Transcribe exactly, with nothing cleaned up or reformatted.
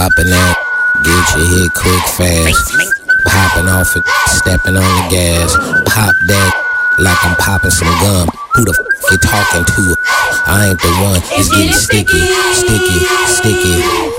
Popping that, get your hit quick fast. Popping off it, stepping on the gas. Pop that like I'm popping some gum. Who the f you talking to? I ain't the one. It's getting sticky, sticky, sticky.